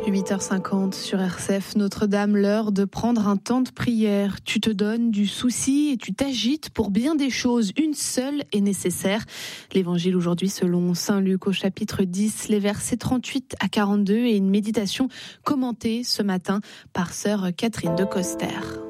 8h50 sur RCF, Notre-Dame, l'heure de prendre un temps de prière. Tu te donnes du souci et tu t'agites pour bien des choses. Une seule est nécessaire. L'évangile aujourd'hui selon Saint Luc au chapitre 10, les versets 38 à 42 et une méditation commentée ce matin par sœur Catherine de Coster.